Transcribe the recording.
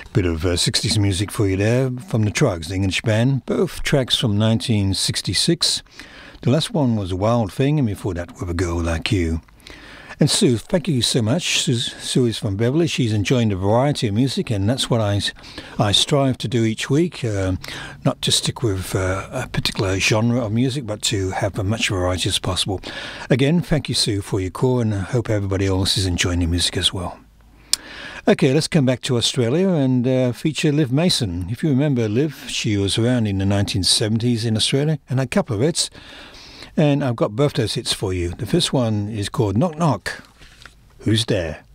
Bit of 60s music for you there from the Trugs, the English band. Both tracks from 1966. The last one was A Wild Thing, and before that, With a Girl Like You. And Sue, thank you so much. Sue is from Beverly. She's enjoying the variety of music, and that's what I strive to do each week. Not to stick with a particular genre of music, but to have as much variety as possible. Again, thank you, Sue, for your call, and I hope everybody else is enjoying the music as well. Okay, let's come back to Australia and feature Liv Mason. If you remember Liv, she was around in the 1970s in Australia and had a couple of hits. And I've got both those hits for you. The first one is called Knock Knock. Who's there?